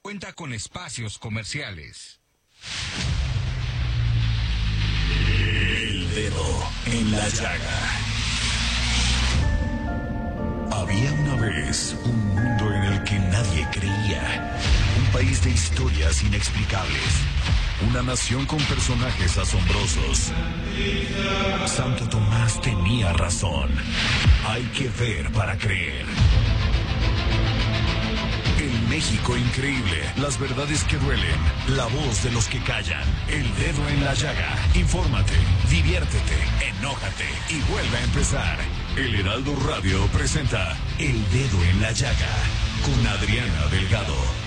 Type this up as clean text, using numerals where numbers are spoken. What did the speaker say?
cuenta con espacios comerciales. El dedo en la llaga. Había una vez un mundo en el que nadie creía. Un país de historias inexplicables. Una nación con personajes asombrosos. Santo Tomás tenía razón. Hay que ver para creer. El México increíble. Las verdades que duelen. La voz de los que callan. El dedo en la llaga. Infórmate, diviértete, enójate y vuelve a empezar. El Heraldo Radio presenta El Dedo en la Llaga con Adriana Delgado.